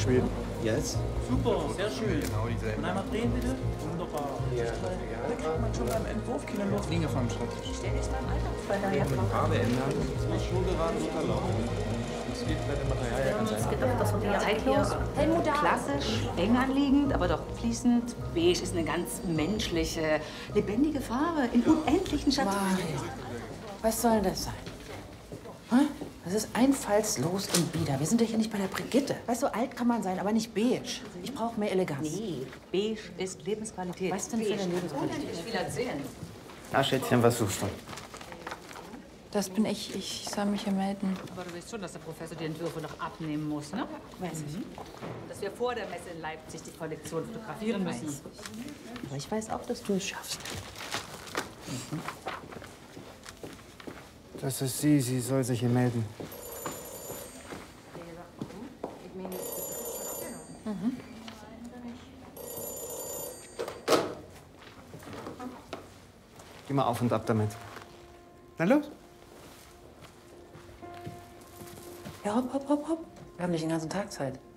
Schweden. Jetzt? Super, sehr schön. Und einmal drehen bitte. Wunderbar. Da kriegt man schon beim Entwurf keine Luft. Linie vom Schreibtisch. Stell dich beim Alltagsverleih. Die Farbe ändern. Das muss schon gerade runterlaufen. Das geht bei dem Material ja ganz Es einfach. geht doch das wieder zeitlos. Klassisch, eng anliegend, aber doch fließend. Beige ist eine ganz menschliche, lebendige Farbe in unendlichen Schatten. Was soll das sein? Hä? Das ist einfallslos und bieder. Wir sind doch hier nicht bei der Brigitte. Weißt du, alt kann man sein, aber nicht beige. Ich brauche mehr Eleganz. Nee, beige ist Lebensqualität. Was denn für eine Lebensqualität? Ich will erzählen. Na, Schätzchen, was suchst du? Das bin ich. Ich soll mich hier melden. Aber du weißt schon, dass der Professor die Entwürfe noch abnehmen muss, ne? Weiß ich. Dass wir vor der Messe in Leipzig die Kollektion fotografieren müssen. Aber ich weiß auch, dass du es schaffst. Das ist sie. Sie soll sich hier melden. Geh mal auf und ab damit. Na los. Ja, hopp, hopp, hopp, hopp. Wir haben nicht den ganzen Tag Zeit.